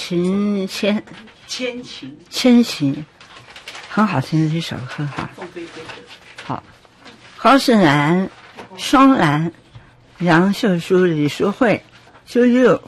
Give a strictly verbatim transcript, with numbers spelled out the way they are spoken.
秦千千琴， 千琴，很好听的一首歌哈。 凤飞飞的。 好，高胜兰、双兰、杨秀书、李淑慧、周六。